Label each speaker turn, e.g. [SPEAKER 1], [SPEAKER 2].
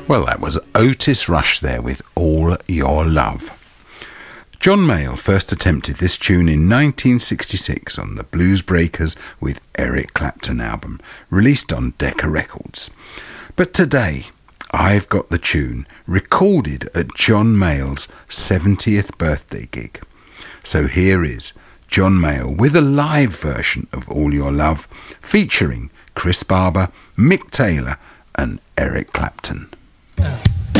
[SPEAKER 1] Well, that was Otis Rush there with All Your Love. John Mayall first attempted this tune in 1966 on the Blues Breakers with Eric Clapton album, released on Decca Records. But today, I've got the tune recorded at John Mayall's 70th birthday gig. So here is John Mayall with a live version of All Your Love, featuring Chris Barber, Mick Taylor and Eric Clapton.